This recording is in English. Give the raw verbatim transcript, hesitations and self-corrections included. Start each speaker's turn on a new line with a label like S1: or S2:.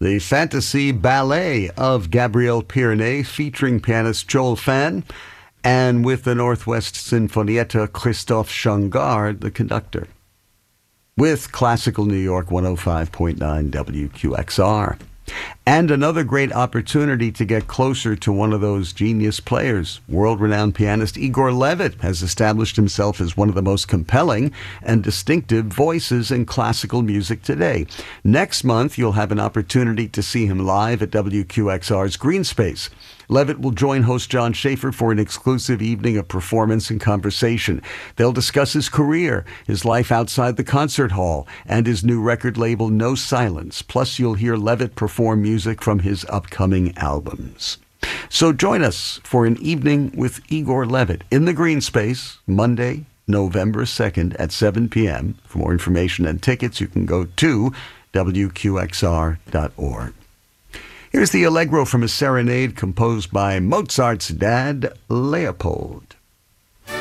S1: the Fantasy Ballet of Gabriel Pyrenees, featuring pianist Joel Fan, and with the Northwest Sinfonietta, Christophe Changard, the conductor. With Classical New York one oh five point nine W Q X R. And another great opportunity to get closer to one of those genius players. World-renowned pianist Igor Levit has established himself as one of the most compelling and distinctive voices in classical music today. Next month, you'll have an opportunity to see him live at W Q X R's Green Space. Levit will join host John Schaefer for an exclusive evening of performance and conversation. They'll discuss his career, his life outside the concert hall, and his new record label, No Silence. Plus, you'll hear Levit perform music from his upcoming albums. So join us for an evening with Igor Levit in the Green Space, Monday, November second at seven p.m. For more information and tickets, you can go to W Q X R dot org. Here's the Allegro from a serenade composed by Mozart's dad, Leopold.